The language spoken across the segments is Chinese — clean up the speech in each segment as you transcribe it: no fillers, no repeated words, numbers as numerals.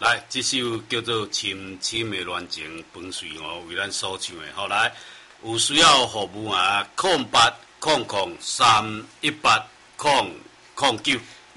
来，这首叫做《深深的恋情》，彭穗哦为咱所唱的。好，来，有需要服务啊，0800318009。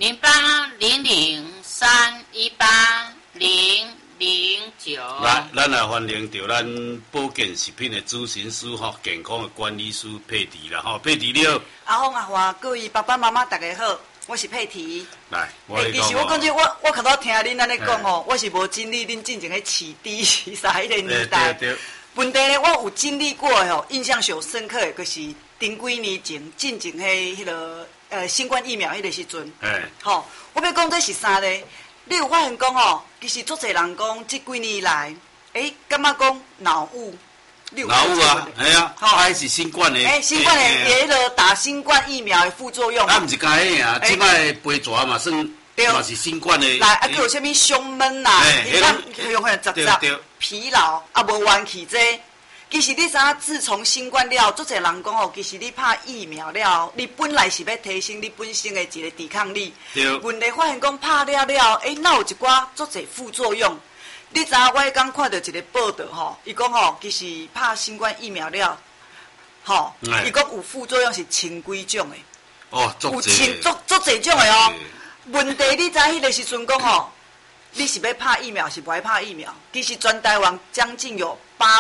0800318009。 来，咱来欢迎到咱保健食品的咨询师吼，健康的管理师佩蒂啦吼，佩蒂你好。 阿峰阿华，各位爸爸妈妈大家好，我是佩蒂。 来， 其实我感觉我看到听恁安尼讲吼，我是无经历恁进前迄起低时迄个年代。 对。 问题呢，我有经历过的吼，印象上深刻的，就是顶几年前进前迄个新冠疫苗迄个时阵。吼，我要讲这是啥呢？你有发现讲吼，其实足侪人讲这几年来，感觉讲脑雾。 脑雾啊，系啊，还是新冠的。 新冠的迄个打新冠疫苗的副作用。 毋是甲迄个啊，即摆杯蛇嘛算，嘛是新冠的。 来，还有啥物胸闷啦，用个杂杂疲劳，无元气这。其实你知影，自从新冠了，足侪人讲吼，其实你拍疫苗了，你本来是要提升你本身的一个抵抗力。问题发现讲拍了，哪有一寡足侪副作用？你知影，我迄天看到一个报道吼，伊讲吼，其实拍新冠疫苗了，吼，伊讲有副作用是千几种的。 哦，足侪种的哦。问题你知迄个时阵讲吼，你是要拍疫苗是不爱拍疫苗？其实全台湾将近有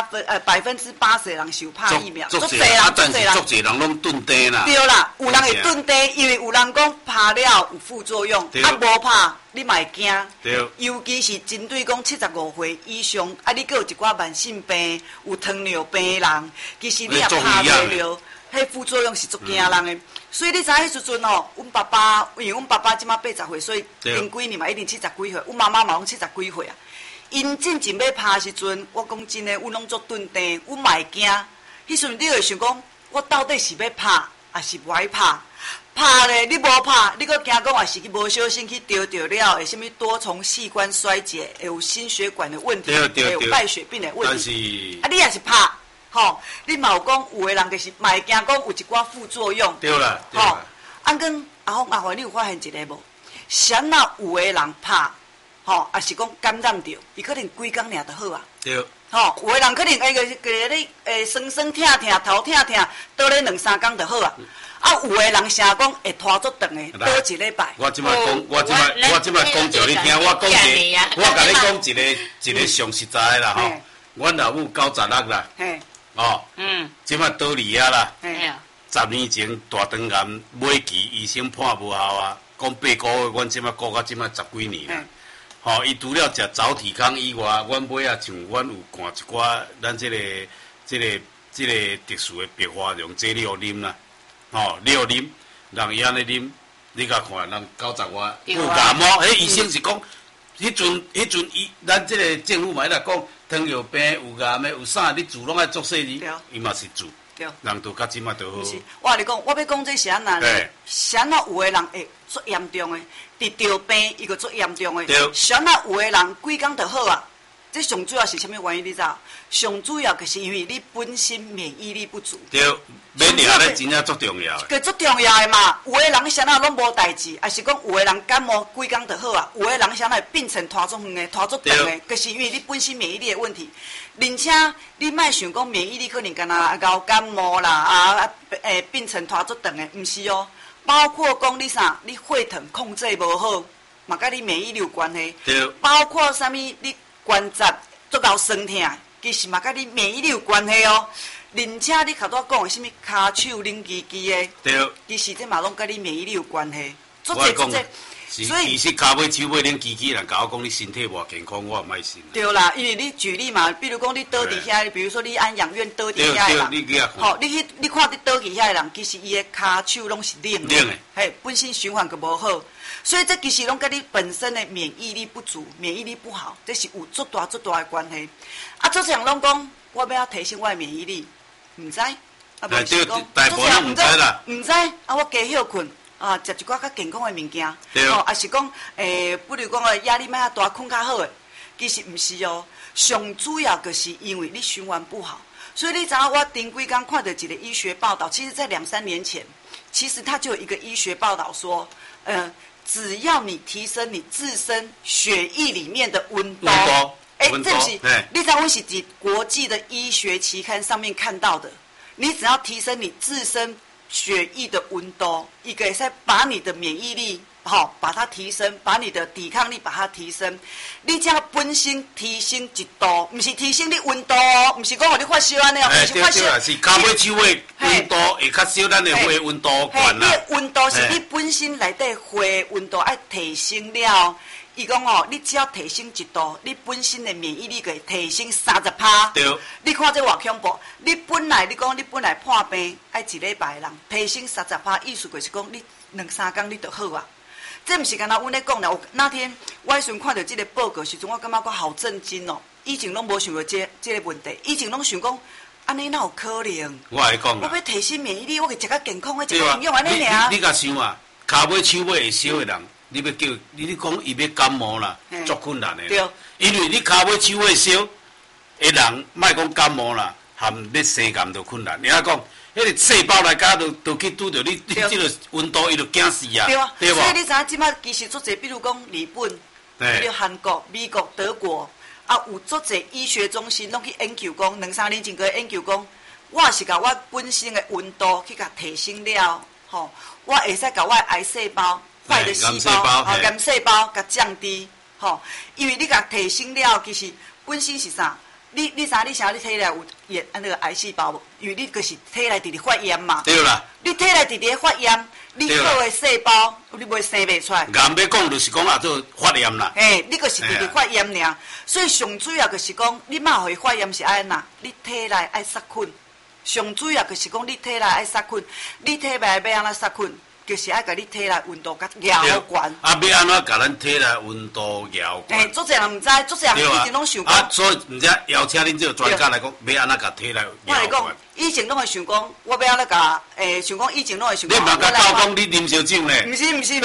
80%的人是有拍疫苗， 足侪人拢顿低啦。 对啦，有人会顿低，因为有人讲拍了有副作用，无拍你嘛会惊。 对。 尤其是针对讲75岁以上，你还有一寡慢性病、有糖尿病的人，其实你也拍袂了，迄副作用是足惊人的。所以你知迄时阵吼，阮爸爸，因为阮爸爸即马80岁，所以前几年嘛一定70几岁，阮妈妈嘛拢70几岁啊。因进前要拍时阵，我讲真诶，阮拢做顿定，阮嘛会惊。迄时阵你会想讲，我到底是要拍，还是不爱拍？拍咧，你无拍，你搁惊讲也是去无小心去得着了，会什么多重器官衰竭，会有心血管的问题，会有败血病的问题。你也是拍。吼，你嘛有讲有的人就是嘛会惊讲有一寡副作用。 对啦，吼， 跟阿峰阿华，你有发现一个无？啥若有的人拍，吼，也是讲感染着，伊可能几工尔就好啊。 对。 吼，有的人可能你酸酸痛痛、头痛痛，倒咧2-3工就好啊。有的人成讲会拖足长的，倒1礼拜。 我即摆讲叫你听，我甲你讲一个上实在啦吼。阮老母96啦。哦，即摆倒离啊啦，10年前大肠癌尾期医生判无效啊，讲8个月，阮即摆顾到即摆10几年啦。吼，伊除了食早体康以外，阮尾啊像阮有灌一寡咱即个特殊的白花用这料啉啦，吼，料啉，人伊安尼啉，你甲看，人90外有癌毛，医生是讲，迄阵咱即个政府嘛在讲。糖尿病有癌的有啥？你住拢爱作细哩，伊嘛是住，人都较即马都好。我甲你讲，我要讲这啥呐？啥呐？有的人会足严重的，得着病伊个足严重的。啥呐？有的人几工就好啊。这上主要是啥物原因？你知道？上主要就是因为你本身免疫力不足。对，免疫力真正足重要的。个足重要的嘛，有的人啥呐拢无代志，还是讲有的人感冒几工就好啊，有的人啥呐病程拖足远的、拖足长的，就是因为你本身免疫力的问题。而且你莫想讲免疫力可能干那搞感冒啦病程拖足长的，毋是哦。包括讲你啥，你血糖控制无好，嘛甲你免疫力有关系。对。包括啥物你关节足够酸痛。其实嘛，甲你免疫力有关系哦。而且你头拄讲的什么骹手冷叽叽的，对，其实这嘛拢甲你免疫力有关系。我讲，所以其实骹尾手尾冷叽叽，人甲我讲你身体无健康，我唔爱信。对啦，因为你举例嘛，比如讲你倒伫遐，比如说你安养院倒伫遐的人，好，你看你倒伫遐的人，其实伊的骹手拢是冷的，嘿，本身循环个无好。所以这其实拢跟你本身的免疫力不足、免疫力不好，这是有足大的关系。足侪人拢讲，我要提升我的免疫力，唔知，无是讲，大部分唔知啦，唔知，我加休困，食一寡较健康的物件，也是讲，不如讲压力莫遐大，困较好的，其实唔是哦。上主要就是因为你循环不好，所以你知影我顶几工看到一个医学报道，其实在2-3年前，其实他就有一个医学报道说， 只要你提升你自身血液里面的温度，这不是，你知道我是在国际的医学期刊上面看到的。你只要提升你自身血液的温度，一个是把你的免疫力把它提升，把你的抵抗力把它提升。你只要本身提升一度，不是提升你温度哦，不是讲让你发烧安尼哦，不是发烧， 是脚尾手的温度会较少，咱的血温度悬啦。 你的温度是你本身内底血温度爱提升了。伊讲你只要提升一度，你本身的免疫力可以提升30%。 对。 你看这偌恐怖！你本来破病，爱一礼拜人提升30%，意思就是讲你2-3天你就好啊。这不是干那阮咧讲啦。那天我迄阵看到这个报告时阵，我感觉我好震惊哦。以前拢无想过这个问题，以前拢想讲安尼哪有可能？ 我来讲啦。 我要提升免疫力，我给食较健康的，食较营养安尼尔。 你甲想啊，脚尾手尾会烧的人。你要叫你讲伊要感冒啦，足困难的。对。因为你脚尾手尾烧的人，莫讲感冒啦，含要生感都困难。你阿讲，迄个细胞来家都去拄着你这个温度，伊就惊死啊。 对啊。对吧？所以你知影即摆其实足侪，比如讲日本、比如韩国、美国、德国有足侪医学中心拢去研究讲，2-3年前个研究讲，我是甲我本身的温度去甲提升了，我会使甲我癌细胞。坏的细胞，癌细胞甲降低，因为你甲提升了，其实本身是啥？你体内有那个癌细胞无？因为你就是体内直直发炎嘛。 对啦。 你体内直直发炎，你好的细胞你袂生袂出来。 癌要讲就是讲做发炎啦。 你就是直直发炎尔，所以上主要就是讲，你莫互伊发炎是安那？你体内爱杀菌。上主要就是讲，你体内爱杀菌，你体内要安怎杀菌？就是爱甲你体内温度甲调悬。 要安怎甲咱体内温度调悬？ 足侪人毋知，足侪人以前拢想讲。 所以毋知邀请恁这个专家来讲，要安怎甲体内调悬？ 我来讲，以前拢会想讲，我要安怎甲想讲以前拢会想讲。 你嘛甲教讲你啉烧酒呢？ 毋是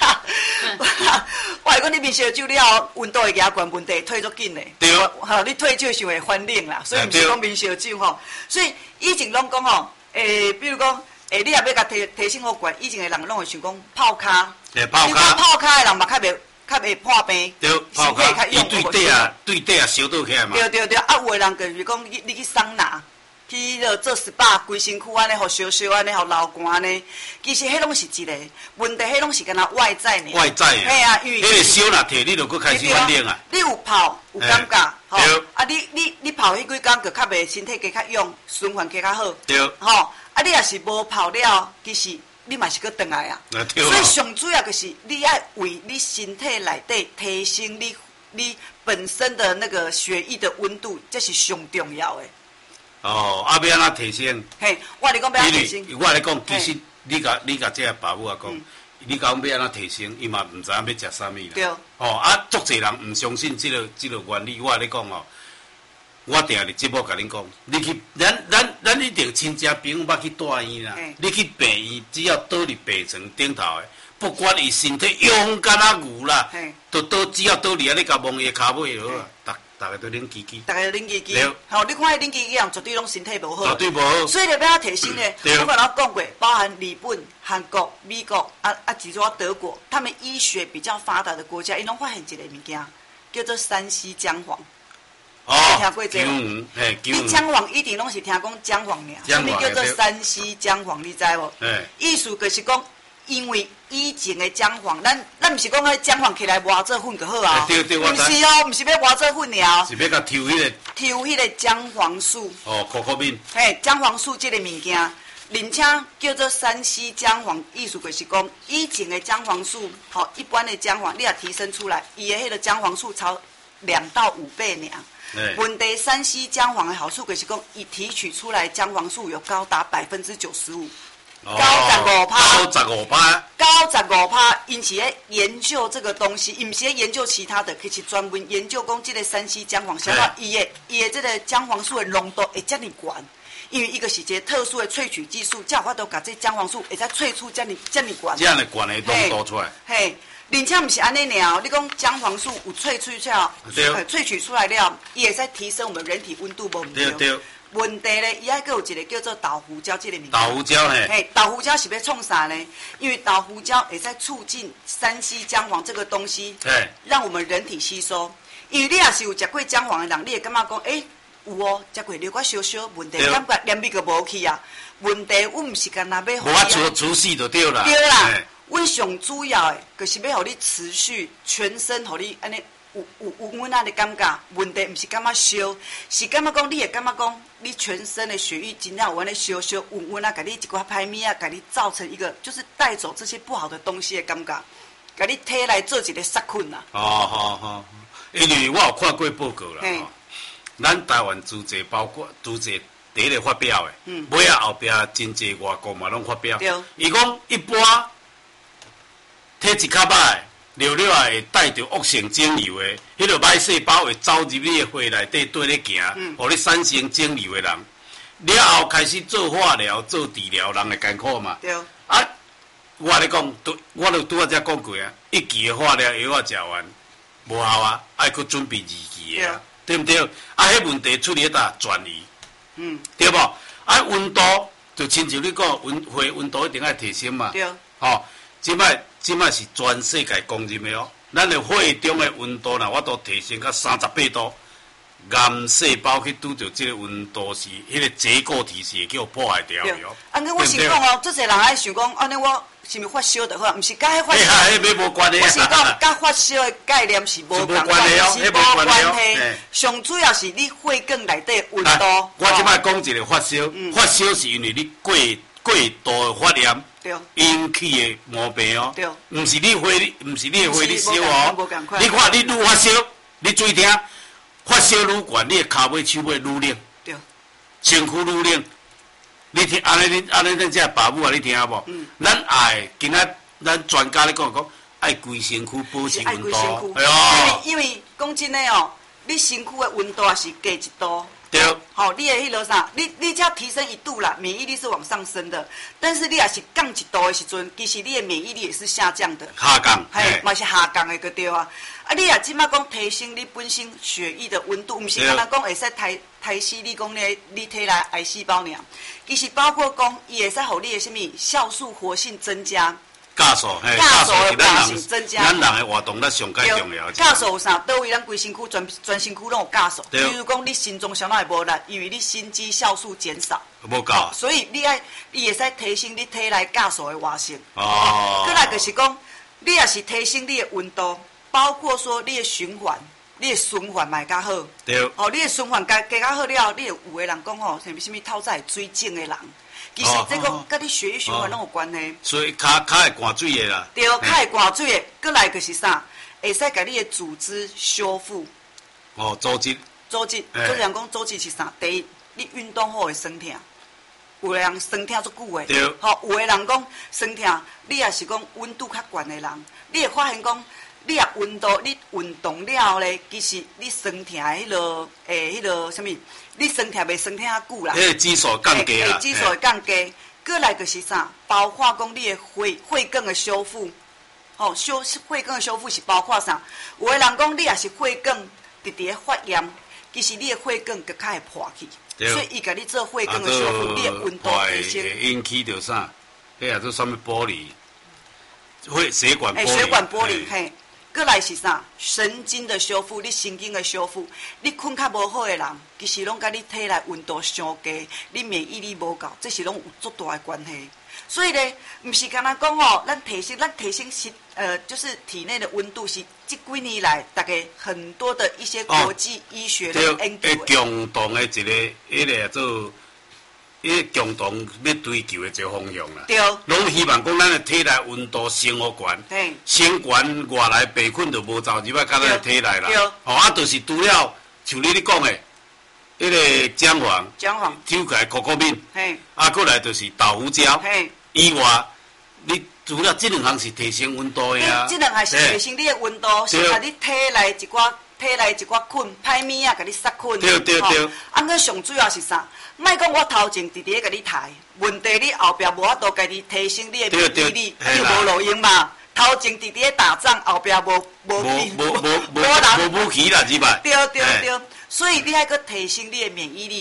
我来讲，你啉烧酒了，温度会调悬，问题退足紧的。 对。 你退烧就会反冷啦，所以毋是讲啉烧酒所以以前拢讲比如讲。你也要甲提升好悬，以前的人拢会想讲泡脚，你讲泡脚的人嘛较袂破病， 对，泡脚伊对底烧倒起来嘛。 对，有的人就是讲你去桑拿，去做 SPA， 规身躯安尼，互烧安尼，互流汗安尼，其实迄拢是一个问题，迄拢是干那外在尔。 外在啊。嘿啊，因为迄个烧若退，你就搁开始反冷啊。 你有泡有感觉，你泡迄几工就较袂身体加较勇，循环加较好。 对。 你若是无泡了，其实你嘛是搁转来啊。所以上主要就是你要为你身体内底提升你本身的那个血液的温度，这是上重要的。 要安怎提升？ 我来讲要安怎提升。 我来讲，其实你甲这个爸母讲，你讲要安怎提升，伊嘛毋知影要食啥物啦。 对。 足侪人毋相信这个原理，我咧讲我定日节目甲恁讲，你去咱一定亲戚朋友捌去大医院啦。你去病院，只要倒伫病床顶头的，不管伊身体勇敢啊牛啦，只要倒伫安尼甲摸伊骹尾就好啊。大家都冷叽叽。大家都冷叽叽。你看迄冷叽叽人绝对拢身体无好。绝对无好。所以就要提升的。我跟他讲过，包含日本、韩国、美国几座德国，他们医学比较发达的国家，伊拢发现一个物件，叫做3C姜黄。听过这个？你姜黄一定拢是听讲姜黄尔，什么叫做3C姜黄？你知无？意思就是讲，因为以前的姜黄，咱毋是讲迄姜黄起来磨做粉就好啊。对，我知。毋是哦，毋是要磨做粉尔。是要甲抽迄个姜黄素。可可面。姜黄素这个物件，而且叫做3C姜黄，意思就是讲，以前的姜黄素，一般的姜黄，你也提升出来，伊的迄个姜黄素超2到5倍尔。问题3C姜黄的好处就是讲，伊提取出来姜黄素有高达95%，高15%，因此咧研究这个东西，伊毋是咧研究其他的，可是专门研究讲这个3C姜黄，想到伊的这个姜黄素的浓度会这么悬，因为一个是一个特殊的萃取技术，才有法度把这姜黄素会再萃出这么悬，这样的悬的浓度出来。而且毋是安尼尔，你讲姜黄素有萃取出来了，伊会使提升我们人体温度无？对。 问题咧，伊还佫有一个叫做豆胡椒这个物件。 豆胡椒嘿。 嘿，豆胡椒是要创啥呢？因为豆胡椒会在促进3烯姜黄这个东西，让我们人体吸收。因为你也是有食过姜黄的人，你会感觉讲，有哦，食过了，我小小问题，感觉连味个无去啊。问题，阮毋是干那要。 无法除死就对啦。 对啦，阮上主要的，就是要互你持续全身，互你安尼。有阮仔的感觉，问题毋是感觉烧，是感觉讲你会感觉讲你全身的血液真正有安尼烧烧温温啊，甲你一寡歹物啊，甲你造成一个就是带走这些不好的东西的感觉，甲你体内做一个杀菌啦。 好，因为我有看过报告啦，咱台湾主济包括主济第一个发表的，尾啊后壁真济外国嘛拢发表，伊讲一般体质较歹。了会带着恶性肿瘤的，迄个歹细胞会走入你的血内底对咧行，互你产生肿瘤的人，了后开始做化疗、做治疗，人会艰苦嘛。 对。 啊，我咧讲，我就拄仔才讲过啊，1期的化疗药食完无效啊，爱佫准备2期的啊，对不对？啊，迄问题出现在转移，对无？啊，温度就亲像你讲，血温度一定要提升嘛。 对。 吼，即摆是全世界公认的哦，咱的血中的温度啦，我都提升到38度，癌细胞去拄着这个温度时，迄个结构体是会叫破坏掉的哦。 安尼我是讲哦，做侪人爱想讲，安尼我是毋发烧就好，毋是甲迄发烧。 迄无关系。 我是讲，甲发烧的概念是无关系哦， 是无关系。上主要是你血管内底温度。 我即摆讲一个发烧，发烧是因为你过度的发炎。引起的毛病哦，毋是你血，毋是你的血你烧哦。你看你愈发烧，你注意听，发烧愈悬，你的骹尾、手尾愈冷，身躯愈冷。你听安尼咱这爸母啊，你听无？咱爱今仔咱专家咧讲，爱规身躯保持温度。 因为讲真诶哦，你身躯的温度也是加1度。 对， 好，你的迄落啥，你只要提升1度啦，免疫力是往上升的。但是你也是降1度的时阵，其实你的免疫力也是下降的。 下降， 嘛是下降的个对啊。啊，你也即马讲提升你本身血液的温度，毋是干那讲会使抬死你讲你体内癌细胞尔，其实包括讲伊会使互你的什么酵素活性增加。 酵素的活性增加， 咱人的活动咱上介重要。 酵素有啥？倒位咱规身躯全身躯拢有酵素。比如讲，你心中相当会无力，因为你心肌酵素减少。 无够。 所以你会使提升你体内酵素的活性。 哦。 再来就是讲，你也是提升你的温度，包括说你的循环，你的循环嘛会较好。 对。 哦，你的循环加较好了，你有的人讲吼，什么透早水肿的人。其实这个跟你血液循环拢有关系， 所以脚会寒水的啦。 对，脚会寒水的，过来就是啥，会使甲你的组织修复。 哦，组织。 做人讲组织是啥？第一，你运动后会酸痛，有的人酸痛足久的。 对。 好，有的人讲酸痛，你也是讲温度较悬的人，你会发现讲，你也温度，你运动了后咧，其实你酸痛的迄落什么？你酸痛袂酸痛遐久啦， 迄个指数降低啦， 指数会降低。过来就是啥？包括讲你的血管的修复，血管的修复是包括啥？有的人讲你也是血管直直发炎，其实你的血管更较会破去，所以伊甲你做血管的修复，你的温度提升。 会引起着啥？迄也做啥物玻璃？血管玻璃。 血管玻璃嘿。过来是啥？神经的修复，你神经的修复，你困较无好的人，其实拢甲你体内温度上低，你免疫力无够，这是拢有足大的关系。所以呢，毋是干那讲哦，咱提升就是体内的温度是这几年来大概很多的一些国际医学的研究。 共同的一个迄个做。共同要追求的一个方向啦， 对， 拢希望讲咱的体内温度升好悬，升悬外来病菌就无走入来咱的体内啦。啊，就是除了像你讲的，迄个姜黄，抽起来可可敏，啊，过来就是豆胡椒，以外，你除了这2项是提升温度的啊。 这2项是提升你的温度，是把你体内一寡菌、歹物啊，甲你杀菌。 对。 啊，佮上主要是啥？莫讲我头前直直甲你抬，问题你后壁无法度家己提升你的免疫力，你无路用嘛。头前直直打仗，后壁无武器啦，是吧？ 对。所以你还佮提升你的免疫力，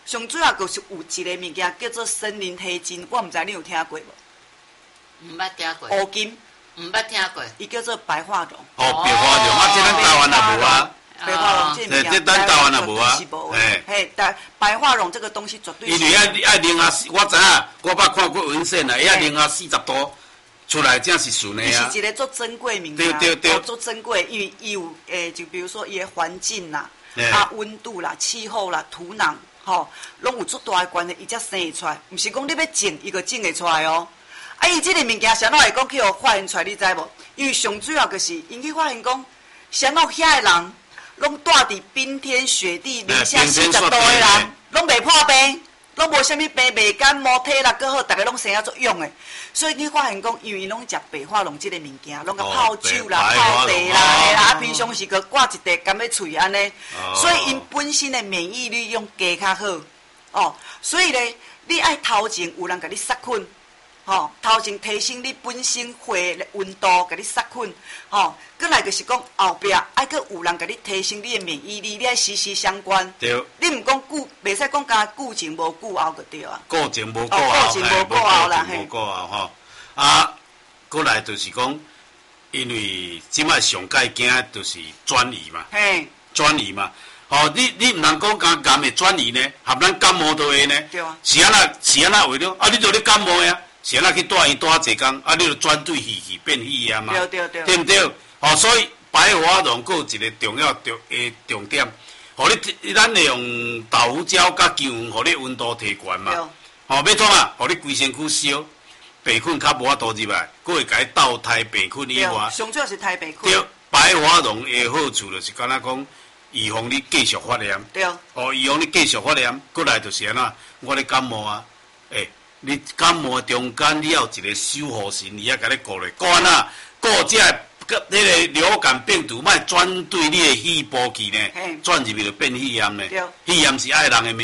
上主要就是有一个物件叫做森林黑金，我毋知你有听过无？ 毋捌听过。 乌金。 毋捌听过。 伊叫做白化龙。 哦，白化龙啊，这咱台湾也无啊。 白化龙这物件， 这咱台湾也无啊。 嘿，但白化龙这个东西绝对。 因为爱零下，我知影，我捌看过文献啦，伊爱零下40度出来，这是纯的啊。 伊是一个做珍贵物件，做珍贵，因为伊有就比如说伊的环境啦，温度啦、气候啦、土壤，吼，拢有足大的关系，伊才生会出来。毋是讲你要种，伊就种会出来哦。啊，伊这个物件，谁哪会讲去互发现出来？你知无？因为上主要就是，因去发现讲，谁哪遐个人，拢住伫冰天雪地零下40度的人，拢袂破病，拢无啥物病，袂感冒体力搁好，逐个拢生啊足勇的。所以你发现讲，因为拢食白化龙这个物件，拢甲泡酒啦、泡茶啦，啊，平常时搁挂一块甘在喙安尼，所以因本身的免疫力用加较好。哦，所以咧，你爱头前有人甲你杀菌。吼，头前提升你本身血的温度，甲你杀菌，吼，过来就是讲后壁爱搁有人甲你提升你的免疫力，你爱息息相关。 对。 你毋讲久，袂使讲加久前无久后就对啊。 久前无久后， 久前无久后啦，嘿。 无久后吼，啊，过来就是讲，因为即摆上界惊就是转移嘛。嘿。转移嘛。哦，你毋通讲感会转移呢，含咱感冒都会呢。对啊。是安那为了啊？你就咧感冒呀？是安那去带伊带一工，啊，你就转对气变肺炎嘛，对不对？哦，所以白花龙有一个重要重点，互你咱利用豆腐胶甲姜互你温度提悬嘛。哦，要创啊，互你规身躯烧，病菌较无法度入来，佫会甲你倒汰病菌以外。 上主要是汰病菌。 对，白花龙的好处就是敢若讲预防你继续发炎。对。哦，预防你继续发炎，佫来就是安那，我咧感冒啊，你感冒中间，你要有一个守护神，伊也甲你顾咧，顾安那，顾这迄个流感病毒，莫转对你的肺部去呢，转入去就变肺炎呢。肺炎是爱人的